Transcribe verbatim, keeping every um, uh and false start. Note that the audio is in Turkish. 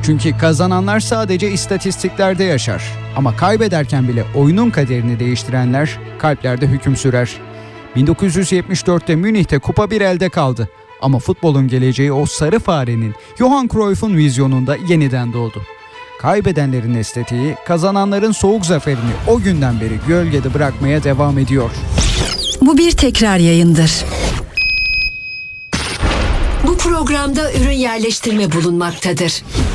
Çünkü kazananlar sadece istatistiklerde yaşar. Ama kaybederken bile oyunun kaderini değiştirenler kalplerde hüküm sürer. bin dokuz yüz yetmiş dörtte Münih'te kupa bir elde kaldı. Ama futbolun geleceği o sarı farenin, Johan Cruyff'un vizyonunda yeniden doğdu. Kaybedenlerin estetiği, kazananların soğuk zaferini o günden beri gölgede bırakmaya devam ediyor. Bu bir tekrar yayındır. Bu programda ürün yerleştirme bulunmaktadır.